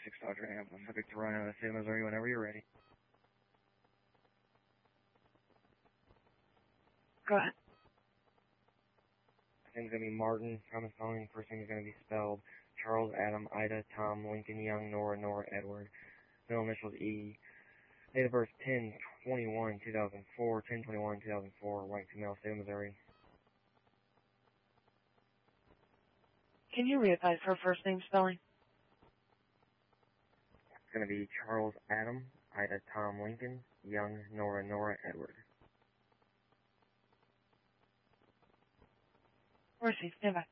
6 Dodger Ambulance. Subject to run out of the state of Missouri whenever you're ready. Go ahead. Name's going to be Martin. Thomas spelling. First name is going to be spelled Charles, Adam, Ida, Tom, Lincoln, Young, Nora, Edward. Middle initials E. Date of birth 10/21/2004. 10/21/2004. White female, state of Missouri. Can you readvise her first name spelling? It's going to be Charles, Adam, Ida, Tom, Lincoln, Young, Nora, Edward. Received. Stand by.